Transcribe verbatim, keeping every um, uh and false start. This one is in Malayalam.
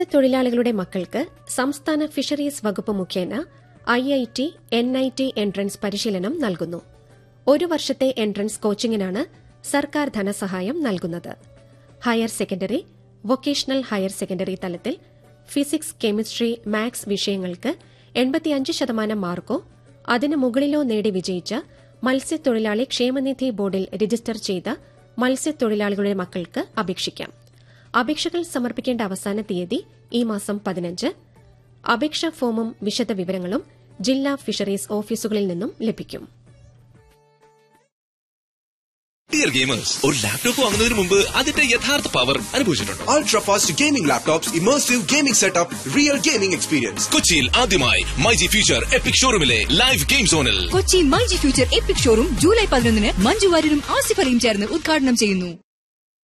തൊഴിലാളികളുടെ മക്കൾക്ക് സംസ്ഥാന ഫിഷറീസ് വകുപ്പ് മുഖേന I I T N I T entrance പരിശീലനം നൽകുന്നു. ഒരു വർഷത്തെ എൻട്രൻസ് കോച്ചിംഗിനാണ് സർക്കാർ ധനസഹായം നൽകുന്നത്. Higher secondary, vocational higher secondary തലത്തിൽ ഫിസിക്സ്, കെമിസ്ട്രി, മാത്സ് വിഷയങ്ങൾക്ക് എൺപത്തിയഞ്ച് ശതമാനം മാർക്കോ അതിനു മുകളിലോ നേടി വിജയിച്ച മത്സ്യത്തൊഴിലാളി ക്ഷേമനിധി ബോർഡിൽ രജിസ്റ്റർ ചെയ്ത മത്സ്യത്തൊഴിലാളികളുടെ മക്കൾക്ക് അപേക്ഷിക്കാം. അപേക്ഷകൾ സമർപ്പിക്കേണ്ട അവസാന തീയതി ഈ മാസം പതിനഞ്ച്. അപേക്ഷാ ഫോമും വിശദവിവരങ്ങളും ജില്ലാ ഫിഷറീസ് ഓഫീസുകളിൽ നിന്നും ലഭിക്കും. ഡിയർ ഗെയിമേഴ്സ്, ഒരു ലാപ്ടോപ്പ് വാങ്ങുന്നതിന് മുമ്പ് അതിന്റെ യഥാർത്ഥ power അനുഭവിച്ചിട്ടുണ്ടോ? Ultra fast gaming laptops, immersive gaming setup, real gaming experience. കൊച്ചിയിൽ ആദ്യമായി myG future EPIC ഷോറൂമിലെ live game സോണിൽ. Kochi myG future EPIC showroom July പതിനൊന്നിന് മഞ്ജു വാര്യരും ആസിഫ് അലിയും ചേർന്ന് ഉദ്ഘാടനം ചെയ്യുന്നു.